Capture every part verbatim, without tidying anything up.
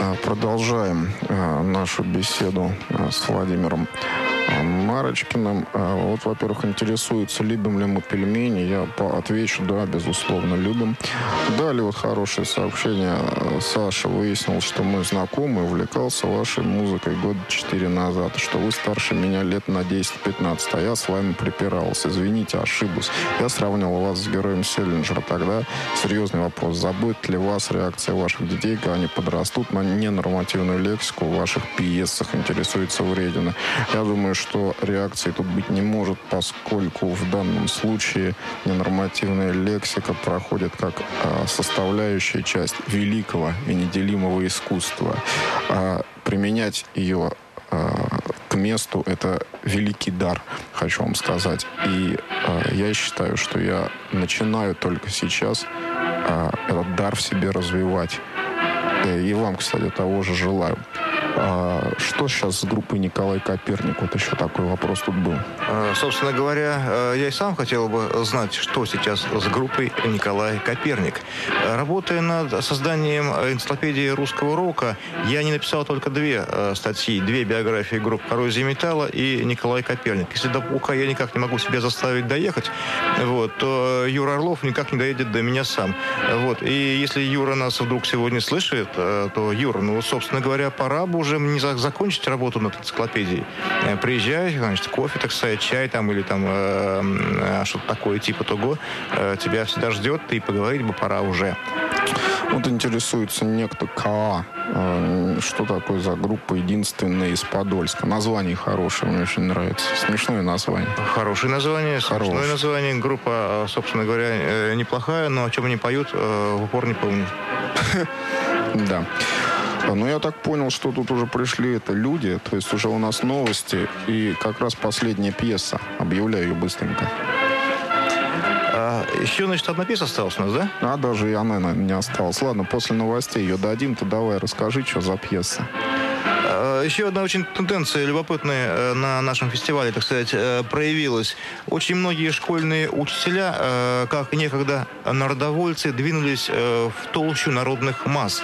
Продолжаем нашу беседу с Владимиром Марочкиным. Вот, во-первых, интересуется, любим ли мы пельмени. Я отвечу: да, безусловно, любим. Далее вот хорошее сообщение. Саша выяснил, что мой знакомый увлекался вашей музыкой года четыре назад, что вы старше меня лет на десять-пятнадцать, а я с вами припирался. Извините, ошибусь. Я сравнивал вас с героем Селлинджера. Тогда серьезный вопрос. Забудет ли вас реакция ваших детей, когда они подрастут, на ненормативную лексику в ваших пьесах? Интересуется Вредина. Я думаю, что реакции тут быть не может, поскольку в данном случае ненормативная лексика проходит как а, составляющая часть великого и неделимого искусства. А применять ее а, к месту — это великий дар, хочу вам сказать. И а, я считаю, что я начинаю только сейчас а, этот дар в себе развивать. И вам, кстати, того же желаю. А что сейчас с группой Николай Коперник? Вот еще такой вопрос тут был. Собственно говоря, я и сам хотел бы знать, что сейчас с группой Николай Коперник. Работая над созданием энциклопедии русского рока, я не написал только две статьи, две биографии групп «Коррозия металла» и Николай Коперник. Если до Пуха я никак не могу себя заставить доехать, вот, то Юра Орлов никак не доедет до меня сам. Вот. И если Юра нас вдруг сегодня слышит, то, Юра, ну, собственно говоря, пора бы уже не закончить работу над энциклопедией. Приезжай, значит, кофе, так сказать, чай там или там э, что-то такое типа того. Э, тебя всегда ждет, и поговорить бы пора уже. Вот интересуется некто КА. Э, что такое за группа единственная из Подольска? Название хорошее, мне очень нравится. Смешное название. Хорошее название, Хорошее. смешное название. Группа, собственно говоря, неплохая, но о чем они поют, в упор не помню. Да. Ну, я так понял, что тут уже пришли это люди, то есть уже у нас новости, и как раз последняя пьеса. Объявляю ее быстренько. А, еще, значит, одна пьеса осталась у нас, да? А даже и она, наверное, не осталась. Ладно, после новостей ее дадим, то давай расскажи, что за пьеса. Еще одна очень тенденция любопытная на нашем фестивале, так сказать, проявилась. Очень многие школьные учителя, как и некогда народовольцы, двинулись в толщу народных масс.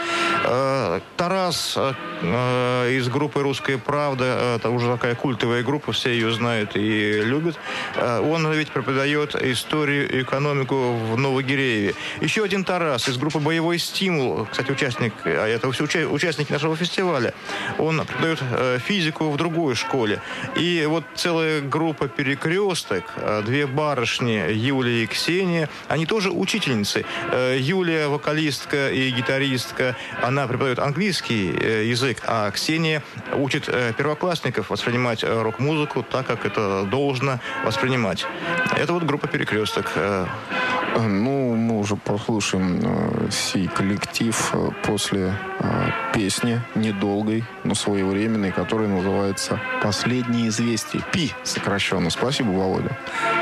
Тарас из группы «Русская правда», это уже такая культовая группа, все ее знают и любят, он ведь преподает историю и экономику в Новогирееве. Еще один Тарас из группы «Боевой стимул», кстати, участник, это все участники нашего фестиваля, он преподает физику в другой школе. И вот целая группа «Перекресток», две барышни, Юлия и Ксения, они тоже учительницы. Юлия — вокалистка и гитаристка, она преподает английский язык, а Ксения учит первоклассников воспринимать рок-музыку так, как это должно воспринимать. Это вот группа «Перекресток». Ну, мы уже послушаем э, сей коллектив э, после э, песни недолгой, но своевременной, которая называется «Последние известия». Пи сокращенно. Спасибо, Володя.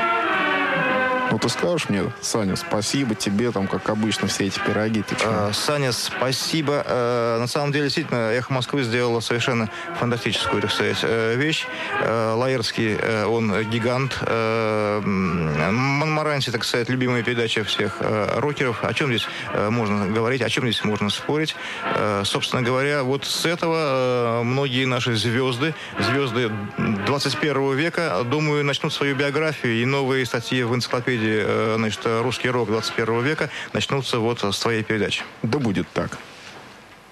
Ну, ты скажешь мне, Саня, спасибо тебе, там, как обычно, все эти пироги. Ты а, Саня, спасибо. А, на самом деле, действительно, «Эхо Москвы» сделала совершенно фантастическую, так сказать, вещь. А, Лаерский, он гигант. А, Монмаранси, так сказать, любимая передача всех а, рокеров. О чем здесь а, можно говорить, о чем здесь можно спорить? А, собственно говоря, вот с этого а, многие наши звезды, звезды двадцать первого века, думаю, начнут свою биографию, и новые статьи в энциклопедии, значит, «Русский рок двадцать первого века» начнутся вот с твоей передачи. Да будет так.